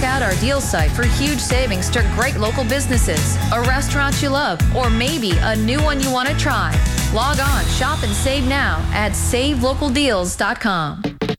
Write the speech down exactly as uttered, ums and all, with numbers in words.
out our deal site for huge savings to great local businesses, a restaurant you love, or maybe a new one you want to try. Log on, shop, and save now at save local deals dot com.